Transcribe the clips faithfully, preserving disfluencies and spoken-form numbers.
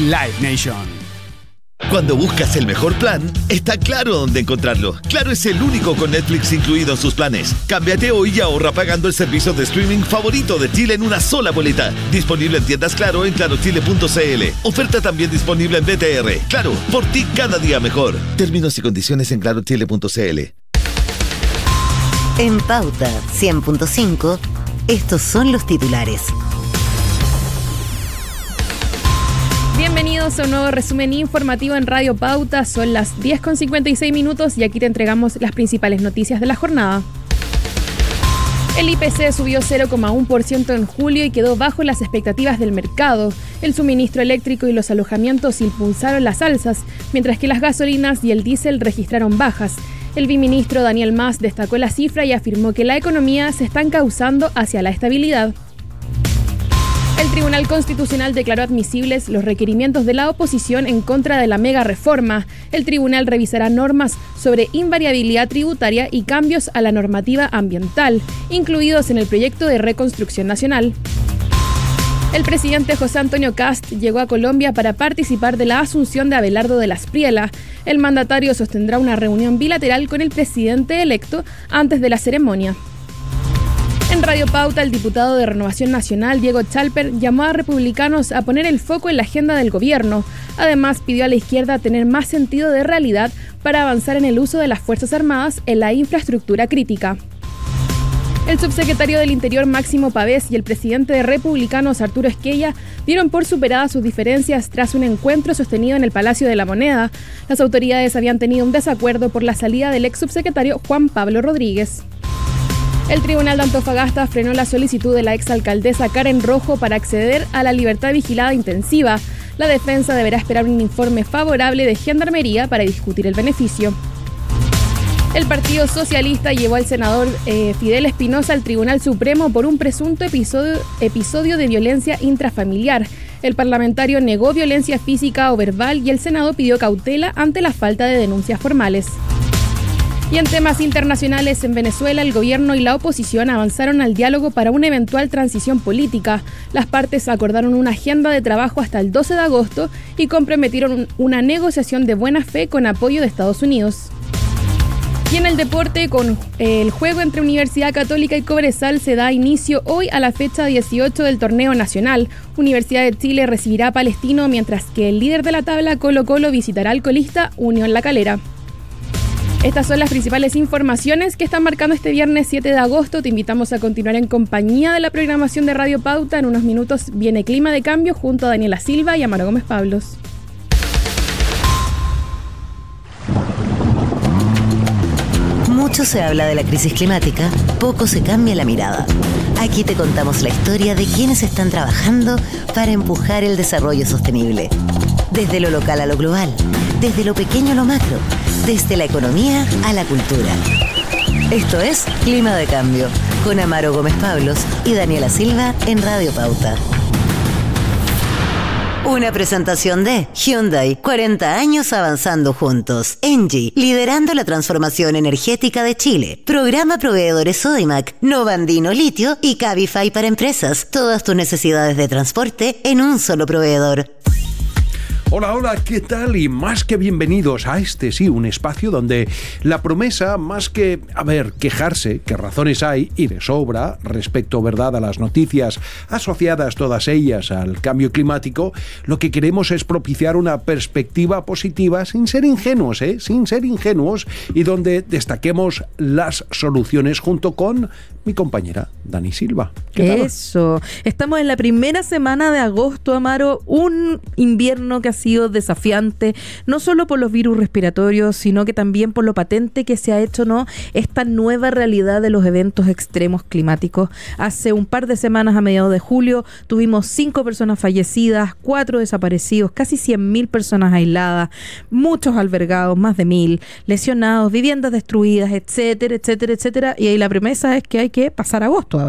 Live Nation. Cuando buscas el mejor plan, está claro dónde encontrarlo. Claro es el único con Netflix incluido en sus planes. Cámbiate hoy y ahorra pagando el servicio de streaming favorito de Chile en una sola boleta. Disponible en tiendas Claro en claro chile punto c l. Oferta también disponible en B T R. Claro, por ti cada día mejor. Términos y condiciones en claro chile punto c l. En Pauta cien punto cinco, estos son los titulares. Bienvenidos a un nuevo resumen informativo en Radio Pauta. Son las diez con cincuenta y seis minutos y aquí te entregamos las principales noticias de la jornada. El I P C subió cero coma uno por ciento en julio y quedó bajo las expectativas del mercado. El suministro eléctrico y los alojamientos impulsaron las alzas, mientras que las gasolinas y el diésel registraron bajas. El viceministro Daniel Mas destacó la cifra y afirmó que la economía se está encauzando hacia la estabilidad. El Tribunal Constitucional declaró admisibles los requerimientos de la oposición en contra de la mega reforma. El tribunal revisará normas sobre invariabilidad tributaria y cambios a la normativa ambiental, incluidos en el proyecto de reconstrucción nacional. El presidente José Antonio Kast llegó a Colombia para participar de la asunción de Abelardo de la Espriella. El mandatario sostendrá una reunión bilateral con el presidente electo antes de la ceremonia. En Radio Pauta, el diputado de Renovación Nacional, Diego Chalper, llamó a republicanos a poner el foco en la agenda del gobierno. Además, pidió a la izquierda tener más sentido de realidad para avanzar en el uso de las Fuerzas Armadas en la infraestructura crítica. El subsecretario del Interior, Máximo Pavés, y el presidente de Republicanos, Arturo Esquella, dieron por superadas sus diferencias tras un encuentro sostenido en el Palacio de la Moneda. Las autoridades habían tenido un desacuerdo por la salida del ex subsecretario Juan Pablo Rodríguez. El Tribunal de Antofagasta frenó la solicitud de la exalcaldesa Karen Rojo para acceder a la libertad vigilada intensiva. La defensa deberá esperar un informe favorable de Gendarmería para discutir el beneficio. El Partido Socialista llevó al senador eh, Fidel Espinosa al Tribunal Supremo por un presunto episodio, episodio de violencia intrafamiliar. El parlamentario negó violencia física o verbal y el Senado pidió cautela ante la falta de denuncias formales. Y en temas internacionales, en Venezuela, el gobierno y la oposición avanzaron al diálogo para una eventual transición política. Las partes acordaron una agenda de trabajo hasta el doce de agosto y comprometieron una negociación de buena fe con apoyo de Estados Unidos. Y en el deporte, con el juego entre Universidad Católica y Cobresal se da inicio hoy a la fecha dieciocho del torneo nacional. Universidad de Chile recibirá a Palestino, mientras que el líder de la tabla, Colo Colo, visitará al colista Unión La Calera. Estas son las principales informaciones que están marcando este viernes siete de agosto. Te invitamos a continuar en compañía de la programación de Radio Pauta. En unos minutos viene Clima de Cambio junto a Daniela Silva y Amaro Gómez Pablos. Mucho se habla de la crisis climática, poco se cambia la mirada. Aquí te contamos la historia de quienes están trabajando para empujar el desarrollo sostenible. Desde lo local a lo global, desde lo pequeño a lo macro, desde la economía a la cultura. Esto es Clima de Cambio, con Amaro Gómez Pablos y Daniela Silva en Radio Pauta. Una presentación de Hyundai, cuarenta años avanzando juntos. Engie, liderando la transformación energética de Chile. Programa Proveedores Sodimac, Novandino Litio y Cabify para empresas. Todas tus necesidades de transporte en un solo proveedor. Hola, hola, ¿qué tal? Y más que bienvenidos a este, sí, un espacio donde la promesa, más que, a ver, quejarse, que razones hay, y de sobra, respecto, verdad, a las noticias asociadas todas ellas al cambio climático, lo que queremos es propiciar una perspectiva positiva sin ser ingenuos, ¿eh? Sin ser ingenuos, y donde destaquemos las soluciones junto con mi compañera Dani Silva. ¿Qué tal? Eso. Estamos en la primera semana de agosto, Amaro, un invierno que ha sido desafiante, no solo por los virus respiratorios, sino que también por lo patente que se ha hecho, ¿no?, esta nueva realidad de los eventos extremos climáticos. Hace un par de semanas, a mediados de julio, tuvimos cinco personas fallecidas, cuatro desaparecidos, casi cien mil personas aisladas, muchos albergados, más de mil, lesionados, viviendas destruidas, etcétera, etcétera, etcétera. Y ahí la promesa es que hay que pasar agosto ahora, ¿no?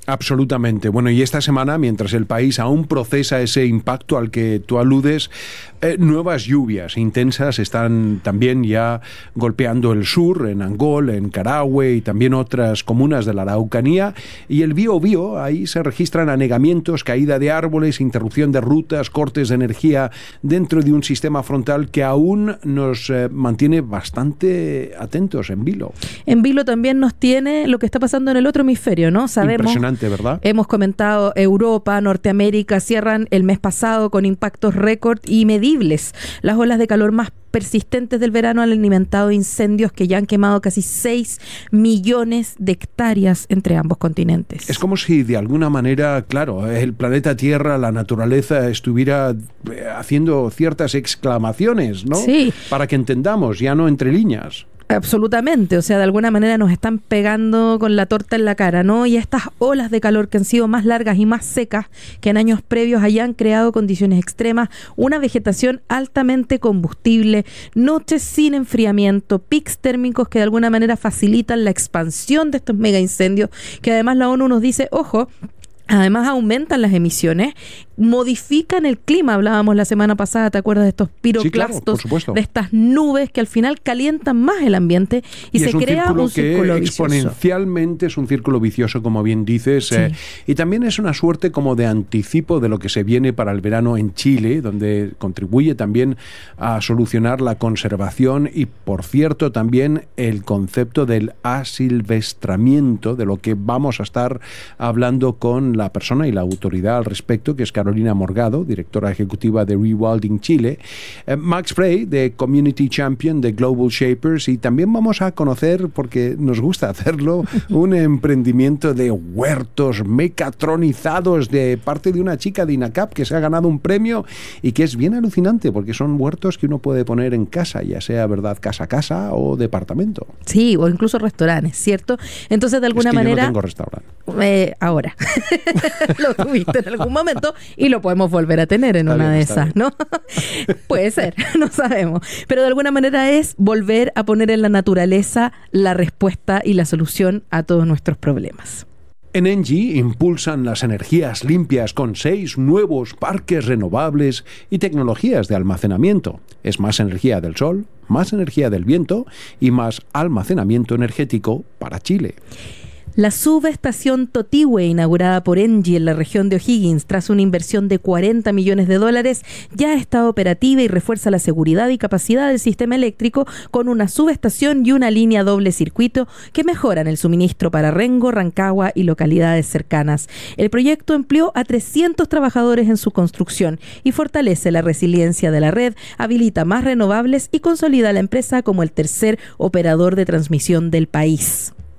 Absolutamente. Bueno, y esta semana, mientras el país aún procesa ese impacto al que tú aludes, eh, nuevas lluvias intensas están también ya golpeando el sur, en Angol, en Carahue y también otras comunas de la Araucanía. Y el Biobío, ahí se registran anegamientos, caída de árboles, interrupción de rutas, cortes de energía dentro de un sistema frontal que aún nos eh, mantiene bastante atentos en vilo. En vilo también nos tiene lo que está pasando en el otro hemisferio, ¿no? Sabemos. Impresionante, ¿verdad? Hemos comentado Europa, Norteamérica cierran el mes pasado con impactos récord y medibles. Las olas de calor más persistentes del verano han alimentado incendios que ya han quemado casi seis millones de hectáreas entre ambos continentes. Es como si de alguna manera, claro, el planeta Tierra, la naturaleza estuviera haciendo ciertas exclamaciones, ¿no? Sí. Para que entendamos, ya no entre líneas. Absolutamente, o sea, de alguna manera nos están pegando con la torta en la cara, ¿no? Y estas olas de calor que han sido más largas y más secas que en años previos hayan creado condiciones extremas, una vegetación altamente combustible, noches sin enfriamiento, pics térmicos que de alguna manera facilitan la expansión de estos mega incendios, que además la ONU nos dice, ojo, además aumentan las emisiones, modifican el clima. Hablábamos la semana pasada, ¿te acuerdas de estos piroclastos? Sí, claro, de estas nubes que al final calientan más el ambiente y, y se un crea un círculo que vicioso. Exponencialmente es un círculo vicioso, como bien dices, sí. eh, y también es una suerte como de anticipo de lo que se viene para el verano en Chile, donde contribuye también a solucionar la conservación y, por cierto, también el concepto del asilvestramiento, de lo que vamos a estar hablando con la persona y la autoridad al respecto, que es Carolina Morgado, directora ejecutiva de Rewilding Chile, eh, Max Frey, de Community Champion de Global Shapers, y también vamos a conocer, porque nos gusta hacerlo, un emprendimiento de huertos mecatronizados de parte de una chica de INACAP que se ha ganado un premio y que es bien alucinante, porque son huertos que uno puede poner en casa, ya sea, verdad, casa a casa o departamento. Sí, o incluso restaurantes, ¿cierto? Entonces, de alguna es que manera... yo no tengo restaurante. Eh, ahora. Lo tuviste en algún momento y lo podemos volver a tener en está una bien, de esas, bien. ¿no? Puede ser, no sabemos. Pero de alguna manera es volver a poner en la naturaleza la respuesta y la solución a todos nuestros problemas. En Engie impulsan las energías limpias con seis nuevos parques renovables y tecnologías de almacenamiento. Es más energía del sol, más energía del viento y más almacenamiento energético para Chile. La subestación Totihue, inaugurada por Engie en la región de O'Higgins tras una inversión de cuarenta millones de dólares, ya está operativa y refuerza la seguridad y capacidad del sistema eléctrico con una subestación y una línea doble circuito que mejoran el suministro para Rengo, Rancagua y localidades cercanas. El proyecto empleó a trescientos trabajadores en su construcción y fortalece la resiliencia de la red, habilita más renovables y consolida a la empresa como el tercer operador de transmisión del país.